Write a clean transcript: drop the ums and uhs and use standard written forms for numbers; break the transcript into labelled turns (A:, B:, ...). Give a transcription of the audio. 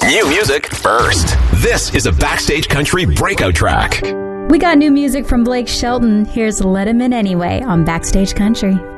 A: New music first. This is a Backstage Country breakout track.
B: We got new music from Blake Shelton. Here's Let Him In Anyway on Backstage Country.